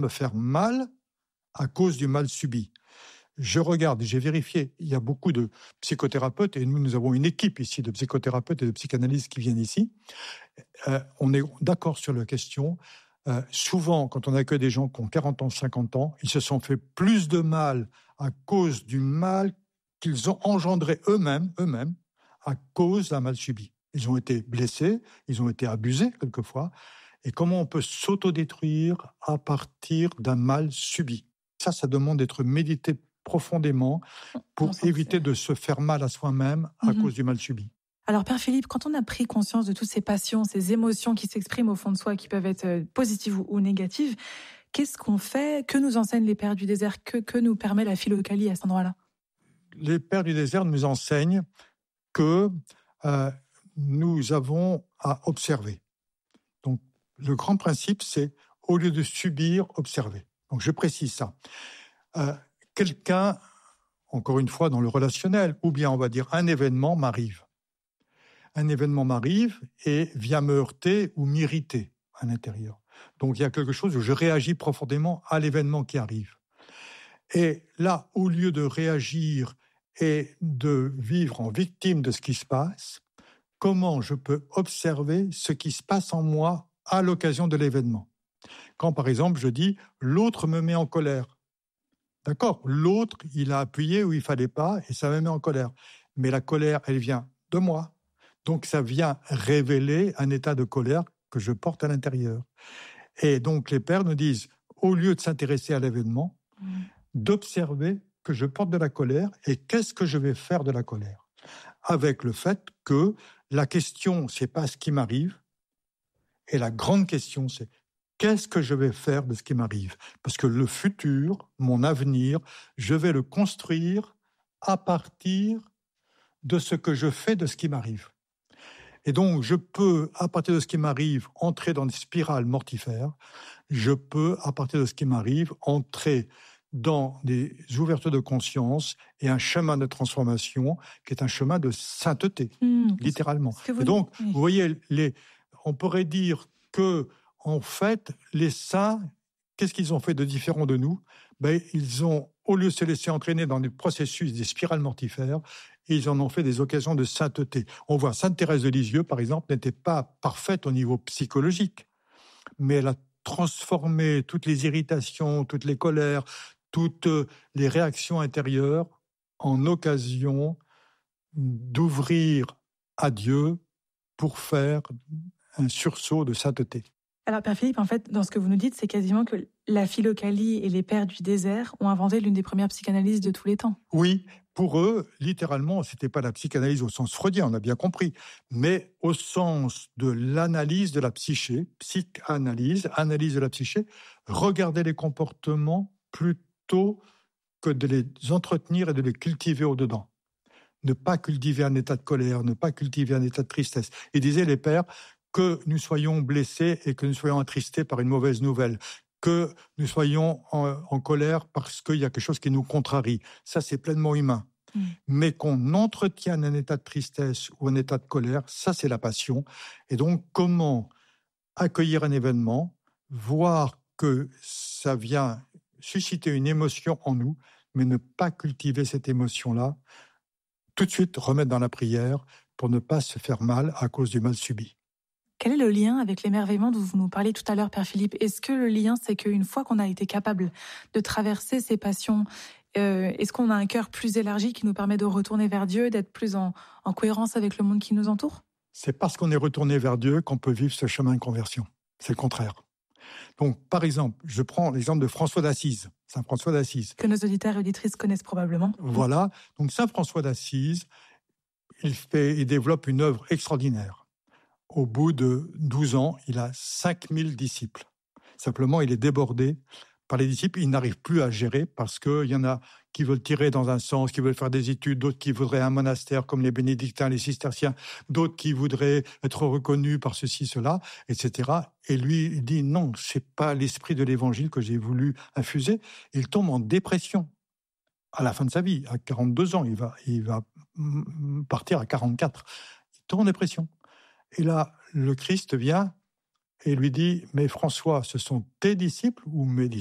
me faire mal à cause du mal subi. Je regarde, j'ai vérifié, il y a beaucoup de psychothérapeutes, et nous avons une équipe ici de psychothérapeutes et de psychanalystes qui viennent ici. On est d'accord sur la question. Souvent, quand on accueille des gens qui ont 40 ans, 50 ans, ils se sont fait plus de mal à cause du mal qu'ils ont engendré eux-mêmes, à cause d'un mal subi. Ils ont été blessés, ils ont été abusés quelquefois. Et comment on peut s'autodétruire à partir d'un mal subi? Ça demande d'être médité profondément pour éviter de se faire mal à soi-même à cause du mal subi. Alors, Père Philippe, quand on a pris conscience de toutes ces passions, ces émotions qui s'expriment au fond de soi, qui peuvent être positives ou négatives, qu'est-ce qu'on fait? Que nous enseignent les Pères du désert? Que nous permet la philokalie à cet endroit-là? Les Pères du désert nous enseignent que nous avons à observer. Donc, le grand principe, c'est au lieu de subir, observer. Donc, je précise ça. Quelqu'un, encore une fois, dans le relationnel, ou bien on va dire un événement m'arrive. Un événement m'arrive et vient me heurter ou m'irriter à l'intérieur. Donc, il y a quelque chose où je réagis profondément à l'événement qui arrive. Et là, au lieu de réagir et de vivre en victime de ce qui se passe, comment je peux observer ce qui se passe en moi à l'occasion de l'événement? Quand, par exemple, je dis « l'autre me met en colère ». D'accord, l'autre, il a appuyé où il fallait pas et ça me met en colère. Mais la colère, elle vient de moi. Donc, ça vient révéler un état de colère que je porte à l'intérieur. Et donc, les pères nous disent, au lieu de s'intéresser à l'événement, d'observer que je porte de la colère et qu'est-ce que je vais faire de la colère. Avec le fait que la question, c'est pas ce qui m'arrive, et la grande question, c'est qu'est-ce que je vais faire de ce qui m'arrive? Parce que le futur, mon avenir, je vais le construire à partir de ce que je fais de ce qui m'arrive. Et donc, je peux, à partir de ce qui m'arrive, entrer dans des spirales mortifères. Je peux, à partir de ce qui m'arrive, entrer dans des ouvertures de conscience et un chemin de transformation qui est un chemin de sainteté, littéralement. Et donc, vous voyez, on pourrait dire que, en fait, les saints, qu'est-ce qu'ils ont fait de différent de nous? Ils ont, au lieu de se laisser entraîner dans des processus, des spirales mortifères, ils en ont fait des occasions de sainteté. On voit Sainte Thérèse de Lisieux, par exemple, n'était pas parfaite au niveau psychologique, mais elle a transformé toutes les irritations, toutes les colères, toutes les réactions intérieures en occasion d'ouvrir à Dieu pour faire un sursaut de sainteté. Alors, Père Philippe, en fait, dans ce que vous nous dites, c'est quasiment que la philokalie et les Pères du désert ont inventé l'une des premières psychanalyses de tous les temps. Oui, pour eux, littéralement, c'était pas la psychanalyse au sens freudien, on a bien compris, mais au sens de l'analyse de la psyché, psychanalyse, analyse de la psyché, regarder les comportements plutôt que de les entretenir et de les cultiver au-dedans. Ne pas cultiver un état de colère, ne pas cultiver un état de tristesse. Et disaient les pères, que nous soyons blessés et que nous soyons attristés par une mauvaise nouvelle, que nous soyons en colère parce qu'il y a quelque chose qui nous contrarie. Ça, c'est pleinement humain. Mais qu'on entretienne un état de tristesse ou un état de colère, ça, c'est la passion. Et donc, comment accueillir un événement, voir que ça vient susciter une émotion en nous, mais ne pas cultiver cette émotion-là, tout de suite remettre dans la prière pour ne pas se faire mal à cause du mal subi. Quel est le lien avec l'émerveillement dont vous nous parliez tout à l'heure, Père Philippe? Est-ce que le lien, c'est qu'une fois qu'on a été capable de traverser ces passions, est-ce qu'on a un cœur plus élargi qui nous permet de retourner vers Dieu, d'être plus en cohérence avec le monde qui nous entoure? C'est parce qu'on est retourné vers Dieu qu'on peut vivre ce chemin de conversion. C'est le contraire. Donc, par exemple, je prends l'exemple de François d'Assise, Saint François d'Assise. Que nos auditeurs et auditrices connaissent probablement. Voilà. Donc, Saint François d'Assise, il développe une œuvre extraordinaire. Au bout de 12 ans, il a 5000 disciples. Simplement, il est débordé par les disciples. Il n'arrive plus à gérer parce qu'il y en a qui veulent tirer dans un sens, qui veulent faire des études, d'autres qui voudraient un monastère comme les bénédictins, les cisterciens, d'autres qui voudraient être reconnus par ceci, cela, etc. Et lui, il dit non, c'est pas l'esprit de l'évangile que j'ai voulu infuser. Il tombe en dépression à la fin de sa vie. À 42 ans, il va partir à 44. Il tombe en dépression. Et là, le Christ vient et lui dit « Mais François, ce sont tes disciples ou mes disciples ?»